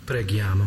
Preghiamo.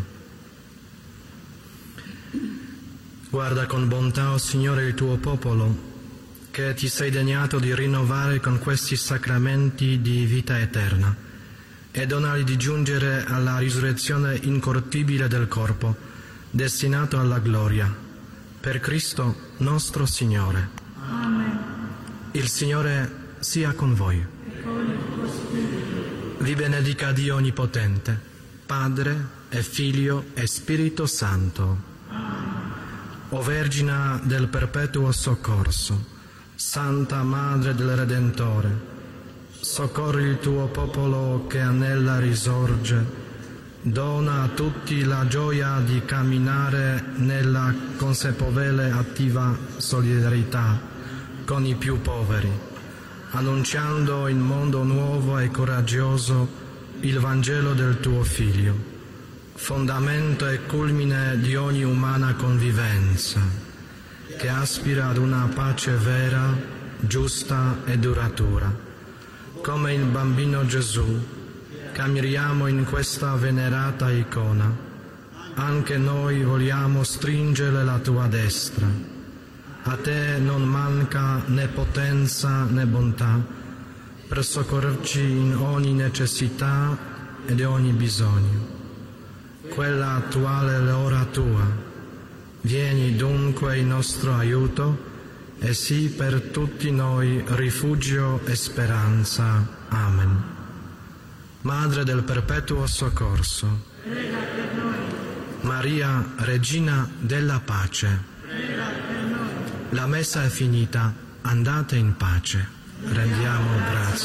Guarda con bontà, o Signore, il tuo popolo, che ti sei degnato di rinnovare con questi sacramenti di vita eterna, e donali di giungere alla risurrezione incorruttibile del corpo, destinato alla gloria. Per Cristo nostro Signore. Amen. Il Signore sia con voi. E con il tuo spirito. Vi benedica Dio Onnipotente, Padre e Figlio e Spirito Santo. Amen. O Vergine del perpetuo soccorso, Santa Madre del Redentore, soccorri il tuo popolo che anela risorge, dona a tutti la gioia di camminare nella consapevole attiva solidarietà con i più poveri, annunciando in modo nuovo e coraggioso il Vangelo del tuo Figlio, fondamento e culmine di ogni umana convivenza, che aspira ad una pace vera, giusta e duratura. Come il bambino Gesù, che ammiriamo in questa venerata icona, anche noi vogliamo stringere la tua destra. A te non manca né potenza né bontà per soccorrerci in ogni necessità e di ogni bisogno. Quella attuale è l'ora tua. Vieni dunque in nostro aiuto e sii per tutti noi rifugio e speranza. Amen. Madre del perpetuo soccorso, Prega per noi. Maria, Regina della pace, Prega per noi. la messa è finita, andate in pace. Rendiamo grazie.